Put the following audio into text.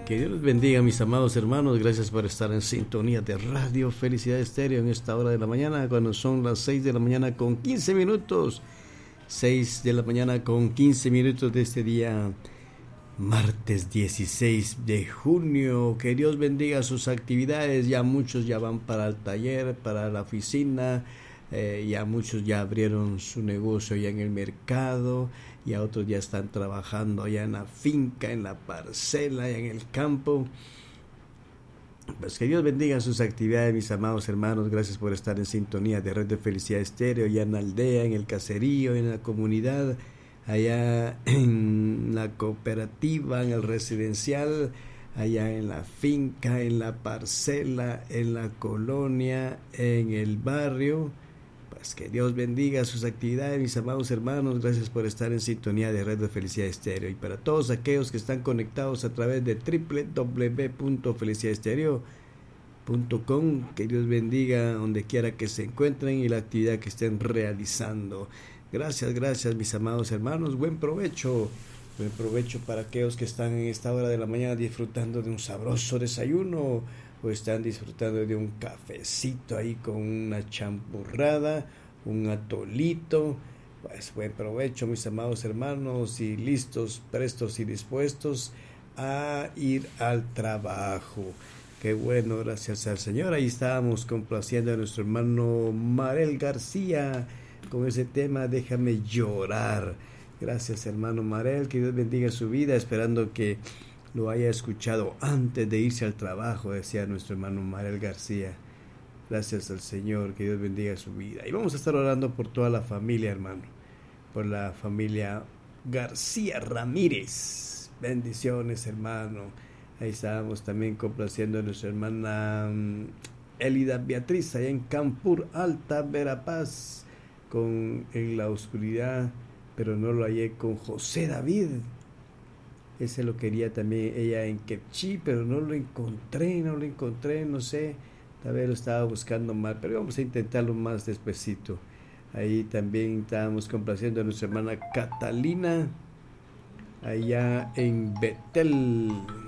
Que Dios les bendiga, mis amados hermanos. Gracias por estar en sintonía de Radio Felicidad Estéreo en esta hora de la mañana, cuando son las 6 de la mañana con 15 minutos. 6 de la mañana con 15 minutos de este día, martes 16 de junio. Que Dios bendiga sus actividades. Ya muchos ya van para el taller, para la oficina. Ya muchos ya abrieron su negocio ya en el mercado, ya otros ya están trabajando allá en la finca, en la parcela, allá en el campo. Pues que Dios bendiga sus actividades, mis amados hermanos. Gracias por estar en sintonía de Red de Felicidad Estéreo, ya en la aldea, en el caserío, en la comunidad, allá en la cooperativa, en el residencial, allá en la finca, en la parcela, en la colonia, en el barrio. Pues que Dios bendiga sus actividades, mis amados hermanos. Gracias por estar en sintonía de Red de Felicidad Estéreo. Y para todos aquellos que están conectados a través de www.felicidadestereo.com, que Dios bendiga donde quiera que se encuentren y la actividad que estén realizando. Gracias, mis amados hermanos. Buen provecho para aquellos que están en esta hora de la mañana disfrutando de un sabroso desayuno, o están disfrutando de un cafecito ahí con una champurrada, un atolito. Pues buen provecho, mis amados hermanos, y listos, prestos y dispuestos a ir al trabajo. Qué bueno, gracias al Señor. Ahí estábamos complaciendo a nuestro hermano Marel García con ese tema Déjame llorar. Gracias, hermano Marel, que Dios bendiga su vida, esperando que lo haya escuchado antes de irse al trabajo, decía nuestro hermano Marel García. Gracias al Señor, que Dios bendiga su vida. Y vamos a estar orando por toda la familia, hermano, por la familia García Ramírez. Bendiciones, hermano. Ahí estábamos también complaciendo a nuestra hermana Elida Beatriz, allá en Campur Alta, Verapaz, con En la Oscuridad, pero no lo hallé, con José David. Ese lo quería también ella en Quepchí, pero no lo encontré, no sé, tal vez lo estaba buscando mal, pero vamos a intentarlo más despacito. Ahí también estábamos complaciendo a nuestra hermana Catalina, allá en Betel,